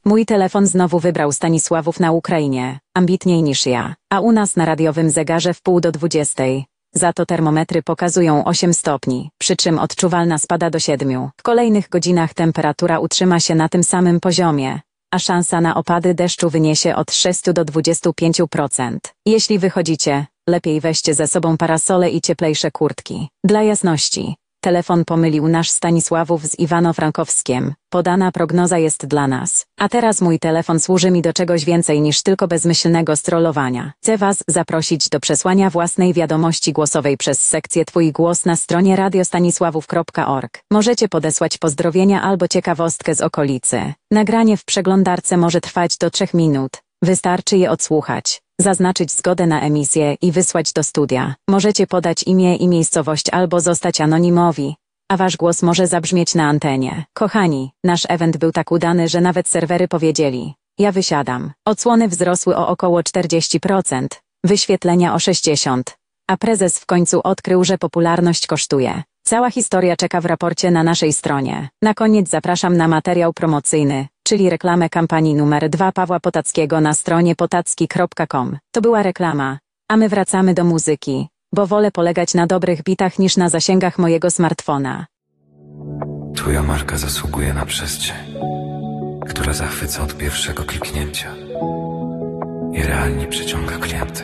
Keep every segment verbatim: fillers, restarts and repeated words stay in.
Mój telefon znowu wybrał Stanisławów na Ukrainie, ambitniej niż ja, a u nas na radiowym zegarze w pół do dwudziestej. Za to termometry pokazują osiem stopni, przy czym odczuwalna spada do siedmiu. W kolejnych godzinach temperatura utrzyma się na tym samym poziomie, a szansa na opady deszczu wyniesie od sześciu do dwudziestu pięciu procent. Jeśli wychodzicie, lepiej weźcie ze sobą parasole i cieplejsze kurtki. Dla jasności, telefon pomylił nasz Stanisławów z Iwano-Frankowskiem. Podana prognoza jest dla nas. A teraz mój telefon służy mi do czegoś więcej niż tylko bezmyślnego strollowania. Chcę Was zaprosić do przesłania własnej wiadomości głosowej przez sekcję Twój głos na stronie radiostanisławów kropka org. Możecie podesłać pozdrowienia albo ciekawostkę z okolicy. Nagranie w przeglądarce może trwać do trzech minut. Wystarczy je odsłuchać, zaznaczyć zgodę na emisję i wysłać do studia. Możecie podać imię i miejscowość albo zostać anonimowi, a Wasz głos może zabrzmieć na antenie. Kochani, nasz event był tak udany, że nawet serwery powiedzieli: ja wysiadam. Odsłony wzrosły o około czterdzieści procent, wyświetlenia o sześćdziesiąt procent, a prezes w końcu odkrył, że popularność kosztuje. Cała historia czeka w raporcie na naszej stronie. Na koniec zapraszam na materiał promocyjny, czyli reklamę kampanii numer dwa Pawła Potackiego na stronie potacki kropka com. To była reklama, a my wracamy do muzyki, bo wolę polegać na dobrych bitach niż na zasięgach mojego smartfona. Twoja marka zasługuje na przestrzeń, która zachwyca od pierwszego kliknięcia i realnie przyciąga klientów.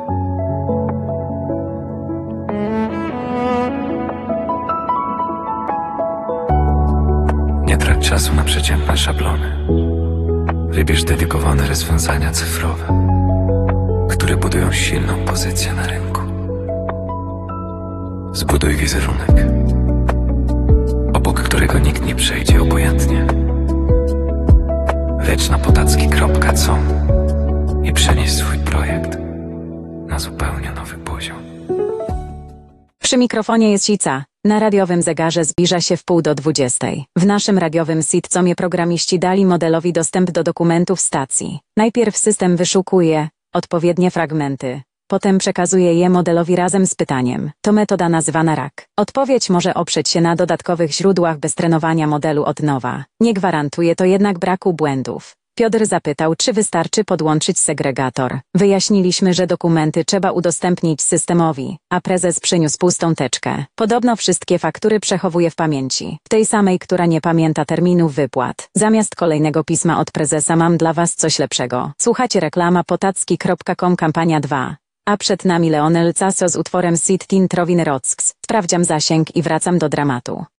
Nie trać czasu na przeciętne szablony. Wybierz dedykowane rozwiązania cyfrowe, które budują silną pozycję na rynku. Zbuduj wizerunek, obok którego nikt nie przejdzie obojętnie. Leć na potacki kropka com i przenieś swój projekt na zupełnie nowy poziom. Przy mikrofonie jest Sica. Na radiowym zegarze zbliża się w pół do dwudziestej. W naszym radiowym sitcomie programiści dali modelowi dostęp do dokumentów stacji. Najpierw system wyszukuje odpowiednie fragmenty, potem przekazuje je modelowi razem z pytaniem. To metoda nazywana R A K. Odpowiedź może oprzeć się na dodatkowych źródłach bez trenowania modelu od nowa. Nie gwarantuje to jednak braku błędów. Piotr zapytał, czy wystarczy podłączyć segregator. Wyjaśniliśmy, że dokumenty trzeba udostępnić systemowi, a prezes przyniósł pustą teczkę. Podobno wszystkie faktury przechowuje w pamięci, w tej samej, która nie pamięta terminów wypłat. Zamiast kolejnego pisma od prezesa mam dla Was coś lepszego. Słuchacie reklama potacki kropka com kampania dwa. A przed nami Leonel Caso z utworem Sit Tin Trovin Rocks. Sprawdziam zasięg i wracam do dramatu.